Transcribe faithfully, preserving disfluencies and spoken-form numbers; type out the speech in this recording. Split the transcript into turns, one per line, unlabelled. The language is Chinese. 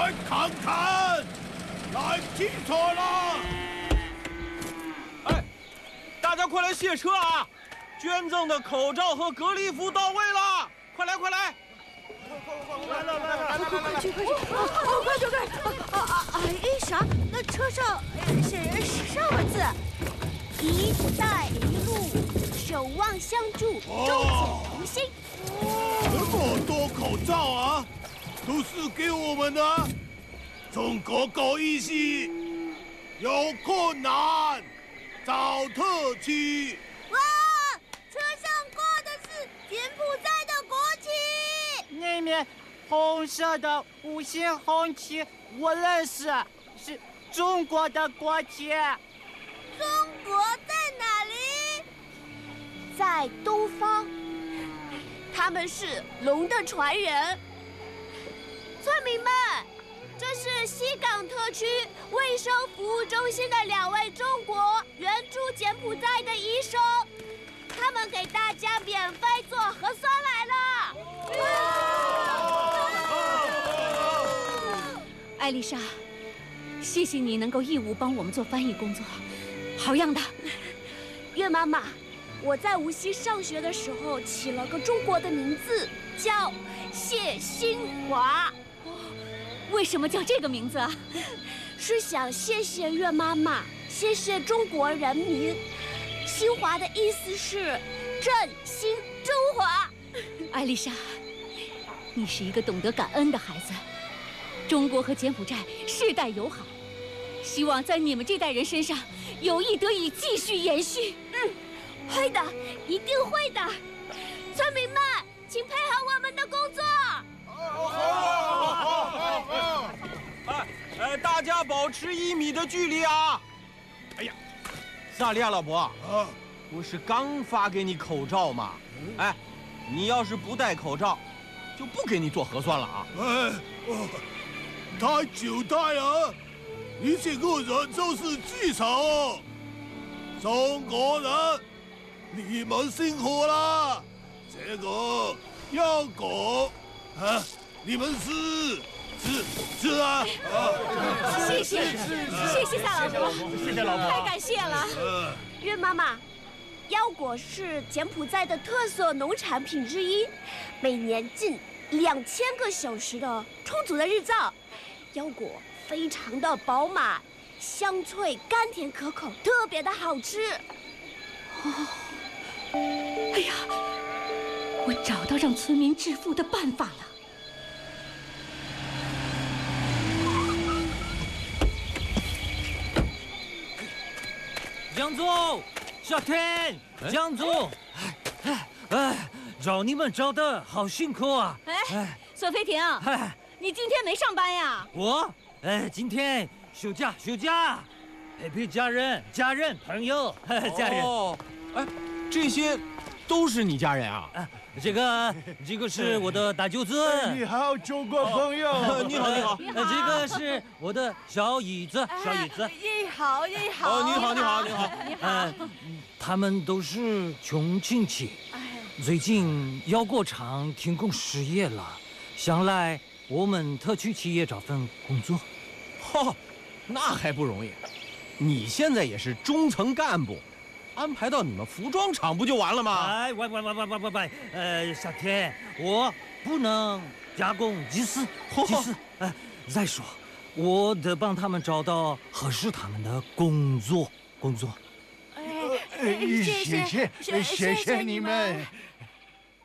快看看，来清楚了！
哎，大家快来卸车啊！捐赠的口罩和隔离服到位了，快来快来！
来了来了来了！
快快去快去！哦，快快快！啊啊啊！哎，啥？那车上写啥字？一带一路，守望相助，终结同心。
这么多口罩啊，都是给我们的。中国搞一些有困难，找特区。
哇，车上挂的是柬埔寨的国旗。
那面红色的五星红旗，我认识，是中国的国旗。
中国在哪里？在东方。他们是龙的传人。村民们，这是西港特区卫生服务中心的两位中国援助柬埔寨的医生，他们给大家免费做核酸来了。
艾丽莎，谢谢你能够义务帮我们做翻译工作，好样的。
月妈妈，我在无锡上学的时候起了个中国的名字，叫谢新华。
为什么叫这个名字啊？
是想谢谢月妈妈，谢谢中国人民。新华的意思是振兴中华。
艾丽莎，你是一个懂得感恩的孩子。中国和柬埔寨世代友好，希望在你们这代人身上，友谊得以继续延续。
嗯，会的，一定会的。村民们，请配合我们的工作。
好，好，好，好。
哎哎，大家保持一米的距离啊！哎呀，萨利亚老伯啊，不是刚发给你口罩吗？哎，你要是不戴口罩，就不给你做核酸了啊！
哎，哦，太久待了，你这个人就是记仇。中国人，你们辛苦了，这个要狗啊，你们是是是啊！啊
谢谢谢谢萨老伯，
谢谢老伯，
太感谢了。
呃
月妈妈，腰果是柬埔寨的特色农产品之一，每年近两千个小时的充足的日照，腰果非常的饱满，香脆、甘甜可口，特别的好吃。
哦，哎呀，我找到让村民致富的办法了。
江总，小天，江总，哎哎，找你们找的好辛苦啊！
哎，索菲婷，
哎，
你今天没上班呀？
我，哎，今天休假休假，陪陪家人、家人朋友、家人。
哦，哎，这些都是你家人啊？
啊，这个这个是我的大舅子。
你好，中国朋友。
你好，你好。
呃，这个是我的小姨子，小姨子。
你好，你好。
哦，你好，你好，你好。
你
呃，他们都是穷亲戚。最近药果厂停工失业了，想来我们特区企业找份工作。
嚯，那还不容易？你现在也是中层干部，安排到你们服装厂不就完了吗？
哎，喂喂喂喂喂喂喂，呃，小天，我不能加工技师，技师，呃，再说，我得帮他们找到合适他们的工作，工作。
哎，谢谢谢谢谢谢你们。